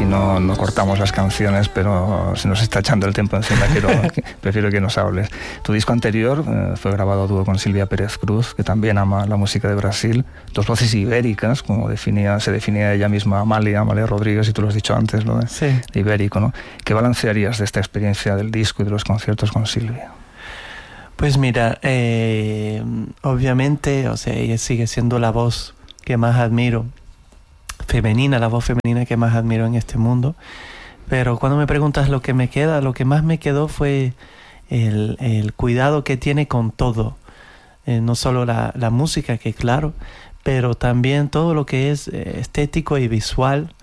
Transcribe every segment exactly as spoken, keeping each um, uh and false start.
aquí no, no cortamos las canciones, pero se nos está echando el tiempo encima, quiero, prefiero que nos hables. Tu disco anterior eh, fue grabado a dúo con Silvia Pérez Cruz, que también ama la música de Brasil. Dos voces ibéricas, como definía, se definía ella misma, Amalia, Amalia Rodríguez, y tú lo has dicho antes, lo de, sí. de ibérico, ¿no? ¿Qué balancearías de esta experiencia del disco y de los conciertos con Silvia? Pues mira, eh, obviamente, o sea, ella sigue siendo la voz que más admiro, femenina, la voz femenina que más admiro en este mundo. Pero cuando me preguntas lo que me queda, lo que más me quedó fue el, el cuidado que tiene con todo. Eh, no solo la, la música, que claro, pero también todo lo que es eh, estético y visual,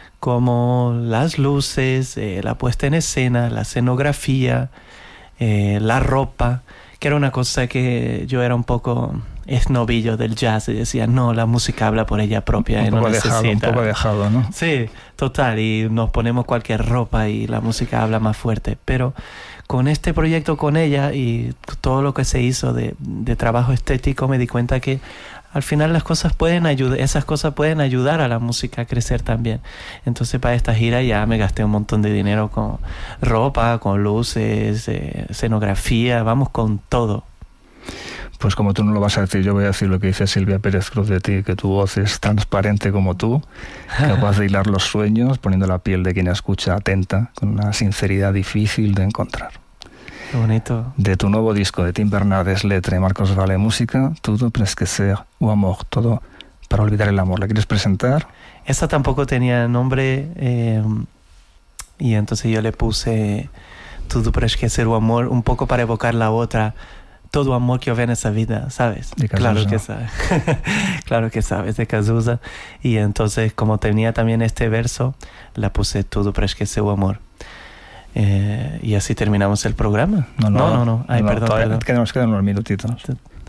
como las luces, eh, la puesta en escena, la escenografía, eh, la ropa, que era una cosa que yo era un poco esnobillo del jazz y decía, no, la música habla por ella propia. Un y poco no dejado, necesita. un poco dejado, ¿no? Sí, total, y nos ponemos cualquier ropa y la música habla más fuerte. Pero con este proyecto con ella y todo lo que se hizo de, de trabajo estético, me di cuenta que al final las cosas pueden ayudar, esas cosas pueden ayudar a la música a crecer también. Entonces para esta gira ya me gasté un montón de dinero con ropa, con luces, eh, escenografía, vamos con todo. Pues como tú no lo vas a decir, yo voy a decir lo que dice Silvia Pérez Cruz de ti, que tu voz es transparente como tú, capaz de hilar los sueños, poniendo la piel de quien escucha atenta, con una sinceridad difícil de encontrar. Qué bonito. De tu nuevo disco de Tim Bernardes, letra y Marcos Valle, música, Todo presque ser o amor, todo para olvidar el amor. ¿La quieres presentar? Esa tampoco tenía nombre, eh, y entonces yo le puse Todo presque ser o amor, un poco para evocar la otra, todo amor que houve en esa vida, ¿sabes? Claro que sabes. Claro que sabes, de Cazuza. Y entonces, como tenía también este verso, la puse Todo presque ser o amor. Eh, y así terminamos el programa. No, no, no, no, no. Ay, no, perdón, todavía perdón. Quedan, nos quedan unos minutitos.